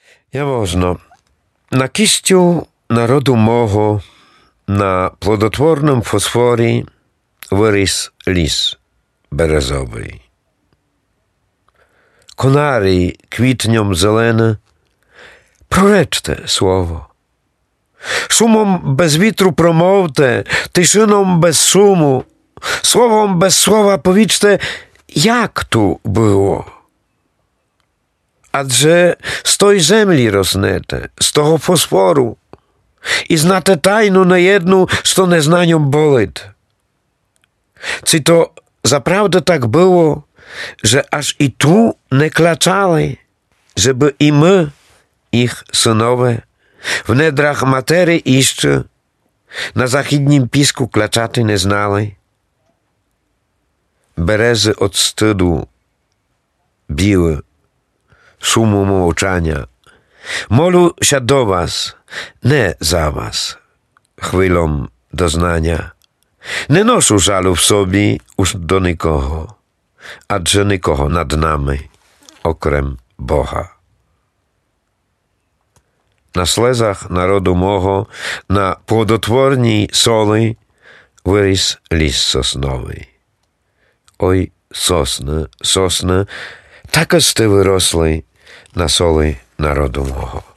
Яможно. На кістю народу мого, на плодотворному фосфорі виріс ліс березовий. Конарій квітнем зелене, проречте слово. Шумом без вітру промовте, тишином без шуму, словом без слова повічте, як ту було. Адже з той землі роснете, з того фосфору, і знате тайну неєдну, що незнанням болить. Чи то запrawdę так było, że aż i tu nie klaczali, żeby i my, ich synowie, w nedrach materii jeszcze, na zachіднім піску клачати не знали. Берези od wstydu biły, szumu mовчання. Молю się do was, nie za was, chwilą doznania. Не ношу жалу в собі уж до нікого, адже нікого над нами, окрем Бога. На слезах народу мого, на плодотворній соли виріс ліс сосновий. Ой, сосни, сосни, так ось ти виросли на соли народу мого.